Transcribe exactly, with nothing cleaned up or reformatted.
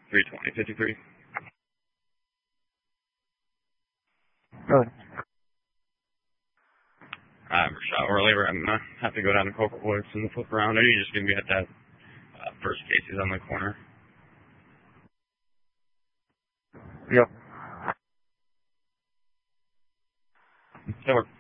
three twenty, fifty-three. Really? I have a shot early. We're going to have to go down to Coca Woods and flip around. Are you just going to be at that uh, first Casey's on the corner? Yep. That works.